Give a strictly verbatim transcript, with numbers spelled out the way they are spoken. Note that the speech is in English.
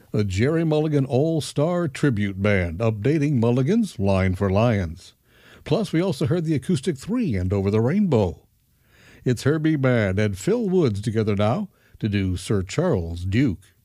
a Jerry Mulligan All-Star Tribute Band, updating Mulligan's Line for Lions. Plus, we also heard the Acoustic Three and Over the Rainbow. It's Herbie Mann and Phil Woods together now to do Sir Charles Duke.